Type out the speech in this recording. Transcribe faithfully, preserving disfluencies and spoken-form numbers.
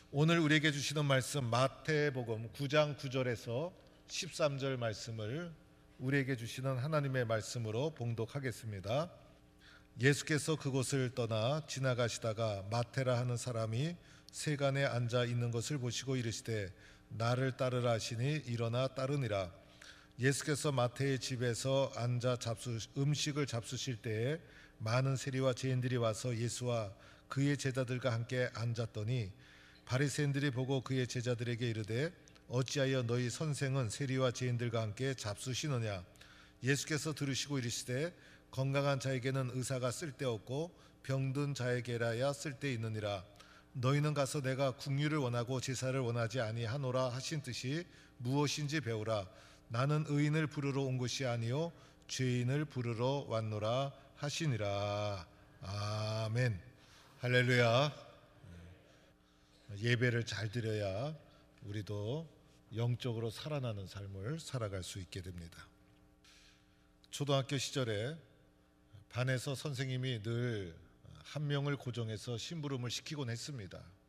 오늘 우리에게 주시는 말씀 마태복음 구 장 구 절에서 십삼 절 말씀을 우리에게 주시는 하나님의 말씀으로 봉독하겠습니다. 예수께서 그곳을 떠나 지나가시다가 마태라 하는 사람이 세간에 앉아 있는 것을 보시고 이르시되 나를 따르라 하시니 일어나 따르니라. 예수께서 마태의 집에서 앉아 잡수, 음식을 잡수실 때에 많은 세리와 죄인들이 와서 예수와 그의 제자들과 함께 앉았더니 바리새인들이 보고 그의 제자들에게 이르되 어찌하여 너희 선생은 세리와 죄인들과 함께 잡수시느냐. 예수께서 들으시고 이르시되 건강한 자에게는 의사가 쓸데없고 병든 자에게라야 쓸데있느니라. 너희는 가서 내가 긍휼을 원하고 제사를 원하지 아니하노라 하신 뜻이 무엇인지 배우라. 나는 의인을 부르러 온 것이 아니요 죄인을 부르러 왔노라 하시니라. 아멘. 할렐루야. 예배를 잘 드려야 우리도 영적으로 살아나는 삶을 살아갈 수 있게 됩니다. 초등학교 시절에 반에서 선생님이 늘 한 명을 고정해서 심부름을 시키곤 했습니다.